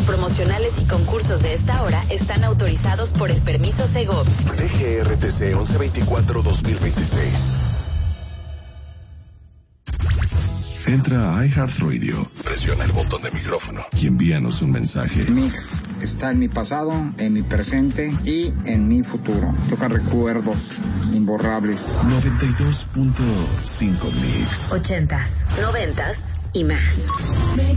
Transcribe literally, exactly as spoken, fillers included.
promocionales y concursos de esta hora están autorizados por el permiso Segov. D G R T C once veinticuatro dos mil veintiséis. Entra a iHeartRadio, presiona el botón de micrófono y envíanos un mensaje. Mix está en mi pasado, en mi presente y en mi futuro. Toca recuerdos imborrables. noventa y dos punto cinco Mix. Ochentas, noventas y más.